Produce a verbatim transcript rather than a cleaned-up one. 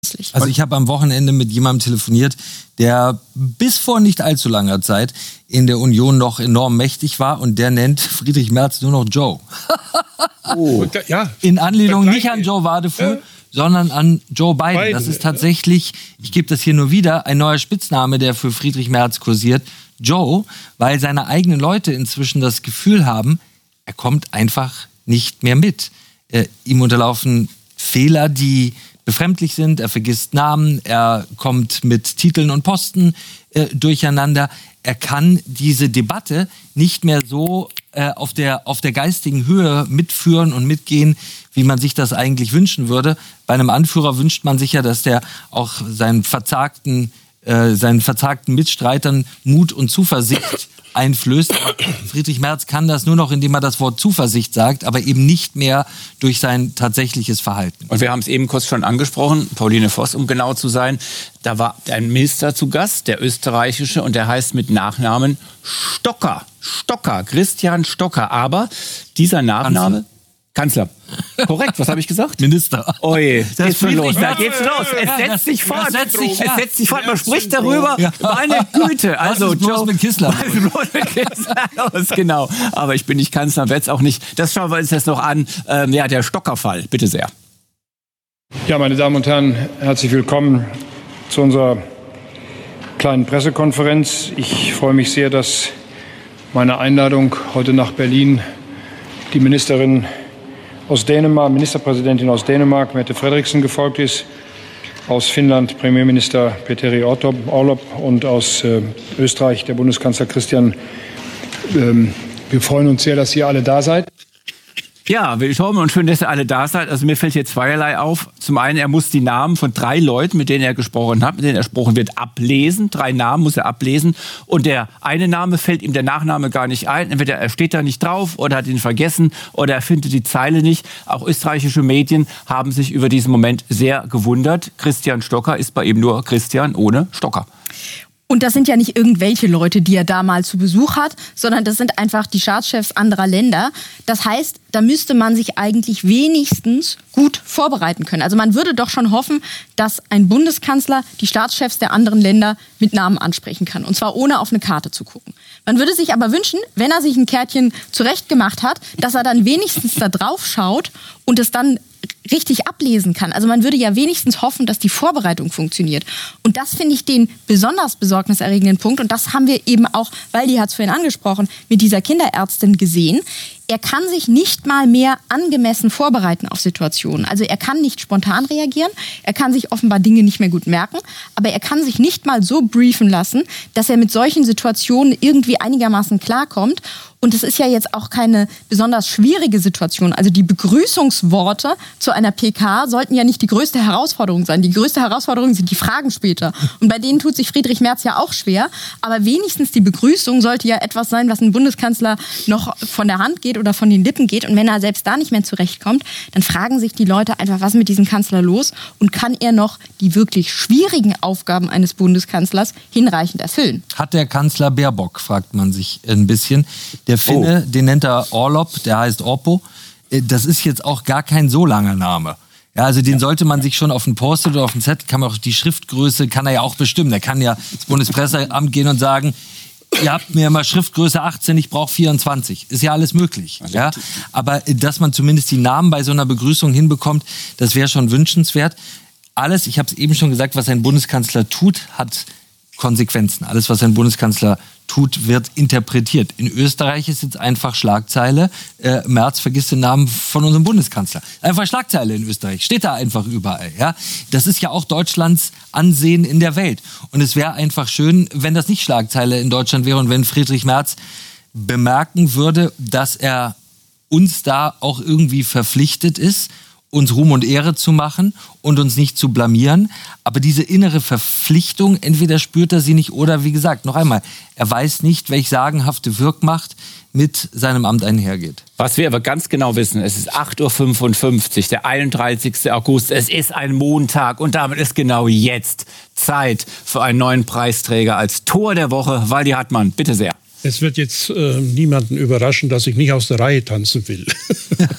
Also ich habe am Wochenende mit jemandem telefoniert, der bis vor nicht allzu langer Zeit in der Union noch enorm mächtig war und der nennt Friedrich Merz nur noch Joe. Oh. Ja. In Anlehnung nicht an Joe Wadefuhl, ja, sondern an Joe Biden. Biden. Das ist tatsächlich, ich gebe das hier nur wieder, ein neuer Spitzname, der für Friedrich Merz kursiert. Joe, weil seine eigenen Leute inzwischen das Gefühl haben, er kommt einfach nicht mehr mit. Äh, ihm unterlaufen Fehler, die befremdlich sind, er vergisst Namen, er kommt mit Titeln und Posten äh, durcheinander. Er kann diese Debatte nicht mehr so äh, auf der, auf der geistigen Höhe mitführen und mitgehen, wie man sich das eigentlich wünschen würde. Bei einem Anführer wünscht man sich ja, dass der auch seinen verzagten, äh, seinen verzagten Mitstreitern Mut und Zuversicht einflößt. Aber Friedrich Merz kann das nur noch, indem er das Wort Zuversicht sagt, aber eben nicht mehr durch sein tatsächliches Verhalten. Und wir haben es eben kurz schon angesprochen, Pauline Voss, um genau zu sein. Da war ein Minister zu Gast, der österreichische, und der heißt mit Nachnamen Stocker. Stocker, Christian Stocker. Aber dieser Nachname... Kanzler. Korrekt, was habe ich gesagt? Minister. Oje, das geht's schon los. Da geht's los. Es ja, setzt das, sich fort. Das setzt sich, es ja. setzt sich fort. Man spricht darüber. Ja. Meine Güte. Also, was ist bloß Joe, mit Kissler? Was ist bloß mit Kissler los? Genau. Aber ich bin nicht Kanzler, werde es auch nicht. Das schauen wir uns jetzt noch an. Ähm, ja, der Stockerfall. Bitte sehr. Ja, meine Damen und Herren, herzlich willkommen zu unserer kleinen Pressekonferenz. Ich freue mich sehr, dass meine Einladung heute nach Berlin die Ministerin aus Dänemark, Ministerpräsidentin aus Dänemark, Mette Frederiksen, gefolgt ist, aus Finnland Premierminister Petteri Orpo und aus äh, Österreich der Bundeskanzler Christian. Ähm, wir freuen uns sehr, dass ihr alle da seid. Ja, willkommen und schön, dass ihr alle da seid. Also mir fällt hier zweierlei auf. Zum einen, er muss die Namen von drei Leuten, mit denen er gesprochen hat, mit denen er gesprochen wird, ablesen. Drei Namen muss er ablesen. Und der eine Name fällt ihm der Nachname gar nicht ein. Entweder er steht da nicht drauf oder hat ihn vergessen oder er findet die Zeile nicht. Auch österreichische Medien haben sich über diesen Moment sehr gewundert. Christian Stocker ist bei ihm nur Christian ohne Stocker. Und das sind ja nicht irgendwelche Leute, die er da mal zu Besuch hat, sondern das sind einfach die Staatschefs anderer Länder. Das heißt, da müsste man sich eigentlich wenigstens gut vorbereiten können. Also man würde doch schon hoffen, dass ein Bundeskanzler die Staatschefs der anderen Länder mit Namen ansprechen kann. Und zwar ohne auf eine Karte zu gucken. Man würde sich aber wünschen, wenn er sich ein Kärtchen zurechtgemacht hat, dass er dann wenigstens da drauf schaut und es dann richtig ablesen kann. Also man würde ja wenigstens hoffen, dass die Vorbereitung funktioniert. Und das finde ich den besonders besorgniserregenden Punkt. Und das haben wir eben auch, Waldi hat es vorhin angesprochen, mit dieser Kinderärztin gesehen. Er kann sich nicht mal mehr angemessen vorbereiten auf Situationen. Also er kann nicht spontan reagieren, er kann sich offenbar Dinge nicht mehr gut merken, aber er kann sich nicht mal so briefen lassen, dass er mit solchen Situationen irgendwie einigermaßen klarkommt. Und es ist ja jetzt auch keine besonders schwierige Situation. Also die Begrüßungsworte zu einer P K sollten ja nicht die größte Herausforderung sein. Die größte Herausforderung sind die Fragen später. Und bei denen tut sich Friedrich Merz ja auch schwer. Aber wenigstens die Begrüßung sollte ja etwas sein, was ein Bundeskanzler noch von der Hand geht oder von den Lippen geht. Und wenn er selbst da nicht mehr zurechtkommt, dann fragen sich die Leute einfach, was ist mit diesem Kanzler los? Und kann er noch die wirklich schwierigen Aufgaben eines Bundeskanzlers hinreichend erfüllen? Hat der Kanzler Baerbock, fragt man sich ein bisschen. Der Finne, oh. den nennt er Orlop, der heißt Orpo. Das ist jetzt auch gar kein so langer Name. Ja, also den sollte man sich schon auf ein Post-it oder auf ein Zettel, kann man auch die Schriftgröße, kann er ja auch bestimmen. Der kann ja ins Bundespresseamt gehen und sagen, ihr habt mir immer Schriftgröße achtzehn, ich brauche vierundzwanzig. Ist ja alles möglich. Ja? Aber dass man zumindest die Namen bei so einer Begrüßung hinbekommt, das wäre schon wünschenswert. Alles, ich habe es eben schon gesagt, was ein Bundeskanzler tut, hat Konsequenzen. Alles, was ein Bundeskanzler tut, wird interpretiert. In Österreich ist jetzt einfach Schlagzeile, äh, Merz vergisst den Namen von unserem Bundeskanzler. Einfach Schlagzeile in Österreich. Steht da einfach überall. Ja? Das ist ja auch Deutschlands Ansehen in der Welt. Und es wäre einfach schön, wenn das nicht Schlagzeile in Deutschland wäre und wenn Friedrich Merz bemerken würde, dass er uns da auch irgendwie verpflichtet ist, uns Ruhm und Ehre zu machen und uns nicht zu blamieren. Aber diese innere Verpflichtung, entweder spürt er sie nicht oder, wie gesagt, noch einmal, er weiß nicht, welche sagenhafte Wirkmacht mit seinem Amt einhergeht. Was wir aber ganz genau wissen, es ist acht Uhr fünfundfünfzig, der einunddreißigste August. Es ist ein Montag und damit ist genau jetzt Zeit für einen neuen Preisträger als Tor der Woche. Waldi Hartmann, bitte sehr. Es wird jetzt äh, niemanden überraschen, dass ich nicht aus der Reihe tanzen will.